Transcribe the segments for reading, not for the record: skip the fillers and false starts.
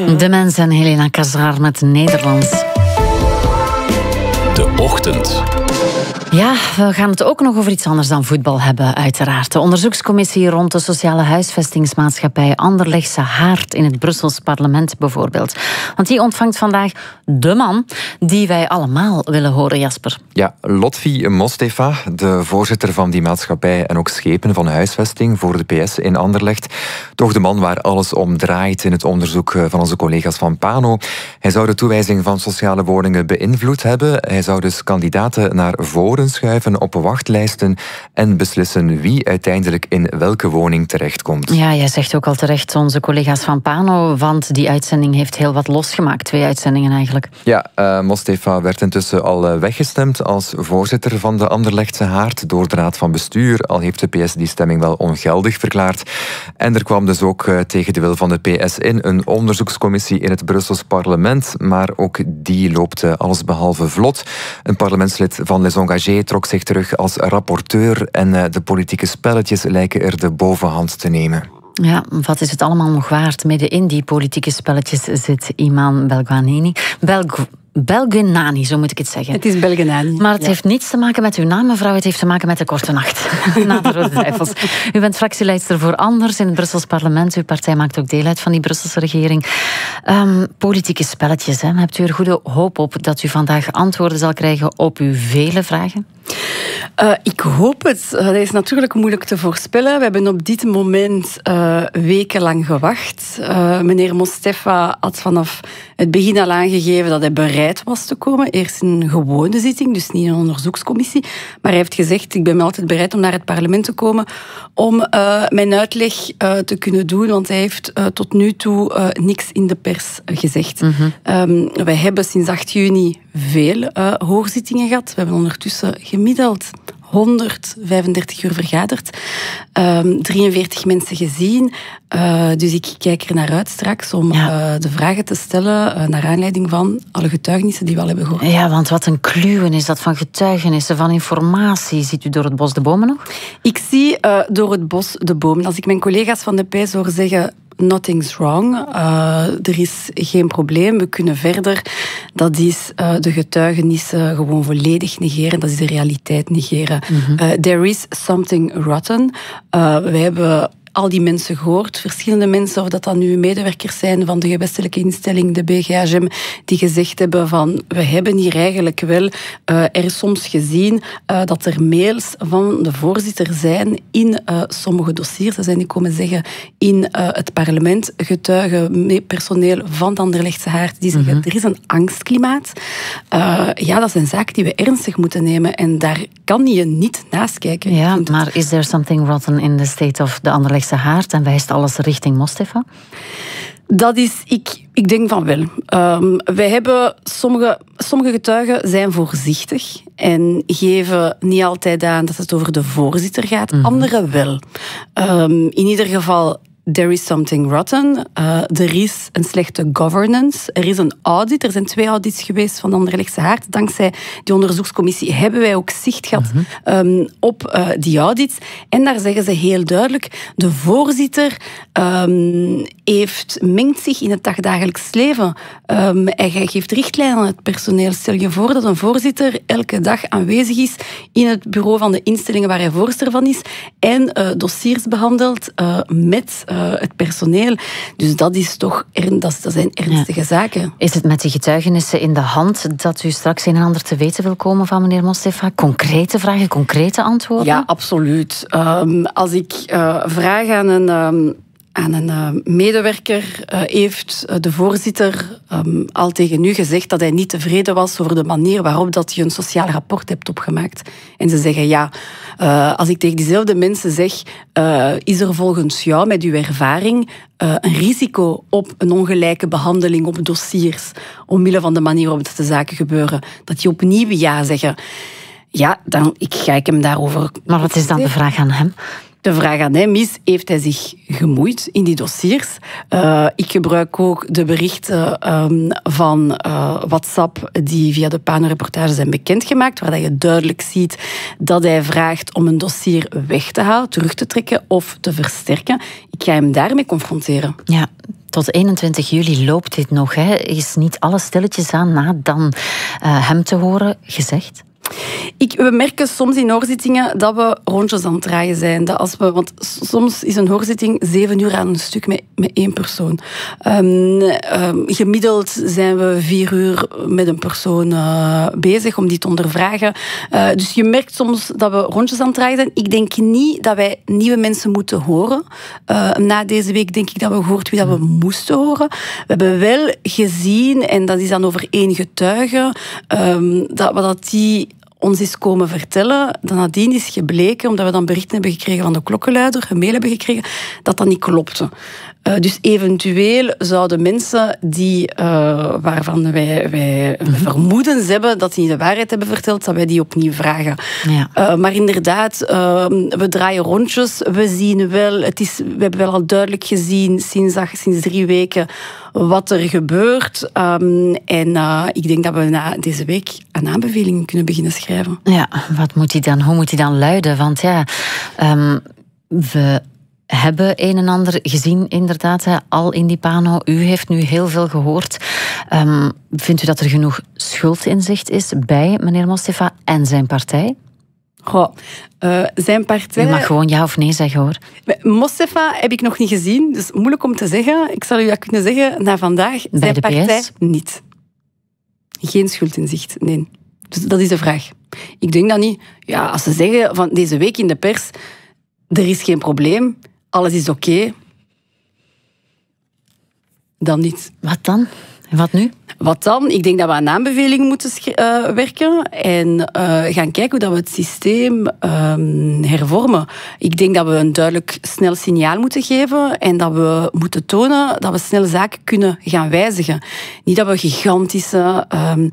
De Mens en Helena Cazaar met Nederlands. De Ochtend. Ja, we gaan het ook nog over iets anders dan voetbal hebben, uiteraard. De onderzoekscommissie rond de sociale huisvestingsmaatschappij Anderlechtse Haard in het Brussels parlement bijvoorbeeld. Want die ontvangt vandaag de man die wij allemaal willen horen, Jasper. Ja, Lotfi Mostefa, de voorzitter van die maatschappij en ook schepen van huisvesting voor de PS in Anderlecht. Toch de man waar alles om draait in het onderzoek van onze collega's van PANO. Hij zou de toewijzing van sociale woningen beïnvloed hebben. Hij zou dus kandidaten naar voren schuiven op wachtlijsten en beslissen wie uiteindelijk in welke woning terechtkomt. Ja, jij zegt ook al terecht, onze collega's van PANO, want die uitzending heeft heel wat losgemaakt. 2 uitzendingen eigenlijk. Ja, Mostefa werd intussen al weggestemd als voorzitter van de Anderlechtse Haard door de Raad van Bestuur, al heeft de PS die stemming wel ongeldig verklaard. En er kwam dus ook tegen de wil van de PS in een onderzoekscommissie in het Brussels parlement, maar ook die loopt allesbehalve vlot. Een parlementslid van Les Engagés trok zich terug als rapporteur en de politieke spelletjes lijken er de bovenhand te nemen. Ja, wat is het allemaal nog waard? Midden in die politieke spelletjes zit Iman Belgenani, zo moet ik het zeggen. Het is Belgenani. Maar het heeft niets te maken met uw naam, mevrouw. Het heeft te maken met de korte nacht. Na de Rode Duivels. U bent fractieleidster voor Anders in het Brussels parlement. Uw partij maakt ook deel uit van die Brusselse regering. Politieke spelletjes, hè. Hebt u er goede hoop op dat u vandaag antwoorden zal krijgen op uw vele vragen? Ik hoop het. Dat is natuurlijk moeilijk te voorspellen. We hebben op dit moment wekenlang gewacht. Meneer Mostefa had vanaf het begin al aangegeven dat hij bereid was te komen. Eerst in een gewone zitting, dus niet in een onderzoekscommissie. Maar hij heeft gezegd, ik ben altijd bereid om naar het parlement te komen om mijn uitleg te kunnen doen, want hij heeft tot nu toe niks in de pers gezegd. Wij hebben sinds 8 juni veel hoorzittingen gehad. We hebben ondertussen gemiddeld 135 uur vergaderd. 43 mensen gezien. Dus ik kijk er naar uit straks om de vragen te stellen naar aanleiding van alle getuigenissen die we al hebben gehoord. Ja, want wat een kluwen is dat van getuigenissen, van informatie. Ziet u door het bos de bomen nog? Ik zie door het bos de bomen. Als ik mijn collega's van de PS hoor zeggen, nothing's wrong. Er is geen probleem. We kunnen verder. Dat is de getuigenissen gewoon volledig negeren. Dat is de realiteit negeren. There is something rotten. We hebben al die mensen gehoord, verschillende mensen, of dat dan nu medewerkers zijn van de gewestelijke instelling, de BGHM, die gezegd hebben van, we hebben hier eigenlijk wel er soms gezien dat er mails van de voorzitter zijn in sommige dossiers. Dat zijn die komen zeggen in het parlement, getuigen, personeel van de Anderlechtse Haard, die zeggen, er is een angstklimaat. Ja, dat zijn zaken die we ernstig moeten nemen en daar kan je niet naast kijken. Ja, maar is there something rotten in the state of the Anderlechtse Haard en wijst alles richting Mostefa? Dat is, ik denk van wel. Wij hebben sommige getuigen zijn voorzichtig en geven niet altijd aan dat het over de voorzitter gaat. Anderen wel. In ieder geval, there is something rotten. Er is een slechte governance. Er is een audit. Er zijn 2 audits geweest van de Anderlechtse Haard. Dankzij die onderzoekscommissie hebben wij ook zicht gehad op die audits. En daar zeggen ze heel duidelijk, de voorzitter mengt zich in het dagdagelijks leven. Hij geeft richtlijnen aan het personeel. Stel je voor dat een voorzitter elke dag aanwezig is in het bureau van de instellingen waar hij voorzitter van is en dossiers behandelt met het personeel. Dus dat is toch dat zijn ernstige zaken. Is het met die getuigenissen in de hand dat u straks een en ander te weten wil komen van meneer Mostefa? Concrete vragen, concrete antwoorden? Ja, absoluut. Als ik vraag aan een medewerker, heeft de voorzitter al tegen u gezegd dat hij niet tevreden was over de manier waarop dat je een sociaal rapport hebt opgemaakt. En ze zeggen ja, als ik tegen diezelfde mensen zeg, is er volgens jou met uw ervaring een risico op een ongelijke behandeling op dossiers, omwille van de manier waarop de zaken gebeuren, dat die opnieuw ja zeggen. Ja, dan ga ik hem daarover... Maar wat is dan de vraag aan hem? De vraag aan hem is, heeft hij zich gemoeid in die dossiers? Ik gebruik ook de berichten van WhatsApp die via de PANO-reportage zijn bekendgemaakt, waar je duidelijk ziet dat hij vraagt om een dossier weg te halen, terug te trekken of te versterken. Ik ga hem daarmee confronteren. Ja. Tot 21 juli loopt dit nog. Hè. Is niet alles stilletjes aan na dan hem te horen gezegd? We merken soms in hoorzittingen dat we rondjes aan het draaien zijn. Want soms is een hoorzitting 7 uur aan een stuk met 1 persoon. Gemiddeld zijn we 4 uur met een persoon bezig om die te ondervragen. Dus je merkt soms dat we rondjes aan het draaien zijn. Ik denk niet dat wij nieuwe mensen moeten horen. Na deze week denk ik dat we gehoord wie dat we moesten horen. We hebben wel gezien, en dat is dan over 1 getuige, dat die ons is komen vertellen, dat nadien is gebleken, omdat we dan berichten hebben gekregen van de klokkenluider, een mail hebben gekregen, dat niet klopte. Dus eventueel zouden mensen waarvan wij vermoedens hebben dat die niet de waarheid hebben verteld, dat wij die opnieuw vragen. Ja. Maar inderdaad, we draaien rondjes. We zien wel, we hebben wel al duidelijk gezien sinds 3 weken wat er gebeurt. Ik denk dat we na deze week een aanbeveling kunnen beginnen schrijven. Ja, hoe moet die dan luiden? Want we hebben een en ander gezien, inderdaad, al in die pano. U heeft nu heel veel gehoord. Vindt u dat er genoeg schuldinzicht is bij meneer Mostefa en zijn partij? Zijn partij... U mag gewoon ja of nee zeggen, hoor. Mostefa heb ik nog niet gezien, dus moeilijk om te zeggen. Ik zal u dat kunnen zeggen na vandaag. Bij zijn de partij PS? Niet. Geen schuldinzicht, nee. Dus dat is de vraag. Ik denk dat niet. Ja, als ze zeggen van deze week in de pers, er is geen probleem, alles is oké, dan niet. Wat dan? En wat nu? Wat dan? Ik denk dat we aan aanbevelingen moeten werken en gaan kijken hoe dat we het systeem hervormen. Ik denk dat we een duidelijk snel signaal moeten geven en dat we moeten tonen dat we snel zaken kunnen gaan wijzigen. Niet dat we gigantische...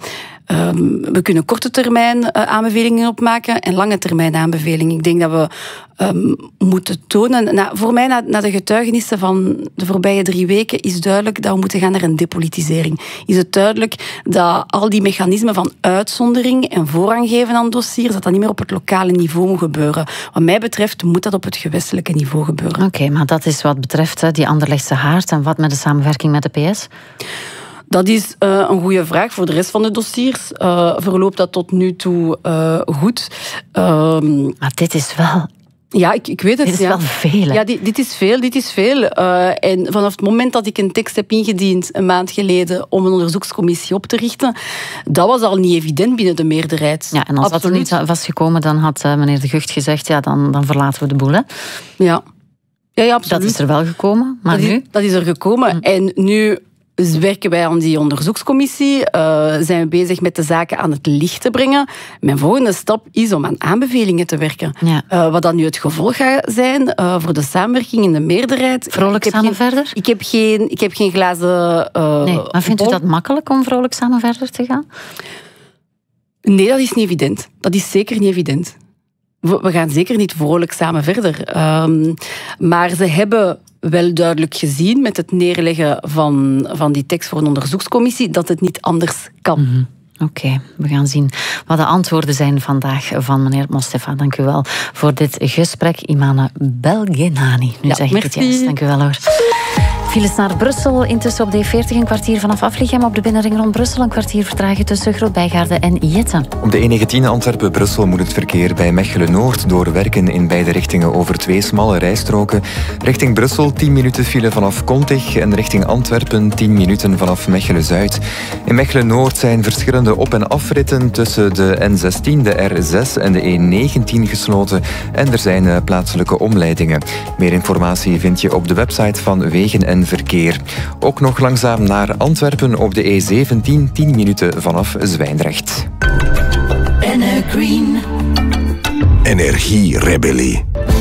we kunnen korte termijn aanbevelingen opmaken en lange termijn aanbevelingen. Ik denk dat we moeten tonen... voor mij, na de getuigenissen van de voorbije 3 weken, is duidelijk dat we moeten gaan naar een depolitisering. Is het duidelijk dat al die mechanismen van uitzondering en voorrang geven aan dossiers, dat niet meer op het lokale niveau moet gebeuren. Wat mij betreft moet dat op het gewestelijke niveau gebeuren. Oké, maar dat is wat betreft die Anderlechtse Haard en wat met de samenwerking met de PS? Dat is een goede vraag. Voor de rest van de dossiers verloopt dat tot nu toe goed. Maar dit is wel... Ja, ik weet het. Dit is wel veel. Hè? Ja, dit is veel. En vanaf het moment dat ik een tekst heb ingediend, een maand geleden, om een onderzoekscommissie op te richten, dat was al niet evident binnen de meerderheid. Ja, en als dat er niet was gekomen, dan had meneer De Gucht gezegd, ja, dan verlaten we de boel, hè? Ja, absoluut. Dat is er wel gekomen, maar nu? Dat is er gekomen. En nu... Dus werken wij aan die onderzoekscommissie, zijn we bezig met de zaken aan het licht te brengen. Mijn volgende stap is om aan aanbevelingen te werken. Ja. Wat dan nu het gevolg gaat zijn voor de samenwerking in de meerderheid. Vrolijk samen verder? Ik heb geen glazen... nee, maar vindt u dat makkelijk om vrolijk samen verder te gaan? Nee, dat is niet evident. Dat is zeker niet evident. We gaan zeker niet vrolijk samen verder. Maar ze hebben wel duidelijk gezien met het neerleggen van die tekst voor een onderzoekscommissie dat het niet anders kan. Mm-hmm. Oké, we gaan zien wat de antwoorden zijn vandaag van meneer Mostefa. Dank u wel voor dit gesprek. Imane Belgenani. Nu zeg ik het juist. Dank u wel, hoor. Files naar Brussel, intussen op de E40 een kwartier vanaf Aflichem. Op de binnenring rond Brussel een kwartier vertragen tussen Groot-Bijgaarde en Jette. Op de E19 Antwerpen-Brussel moet het verkeer bij Mechelen-Noord doorwerken in beide richtingen over 2 smalle rijstroken. Richting Brussel 10 minuten file vanaf Kontig en richting Antwerpen 10 minuten vanaf Mechelen-Zuid. In Mechelen-Noord zijn verschillende op- en afritten tussen de N16, de R6 en de E19 gesloten en er zijn plaatselijke omleidingen. Meer informatie vind je op de website van Wegen en Verkeer. Ook nog langzaam naar Antwerpen op de E17, 10 minuten vanaf Zwijndrecht. Energierebellie.